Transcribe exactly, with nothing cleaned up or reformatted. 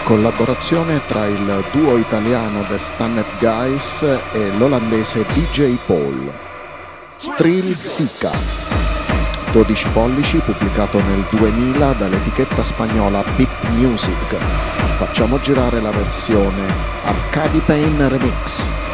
Collaborazione tra il duo italiano The Stunned Guys e l'olandese D J Paul. Thrill Sika, dodici pollici, pubblicato nel duemila dall'etichetta spagnola Beat Music. Facciamo girare la versione Arcadi Pain Remix.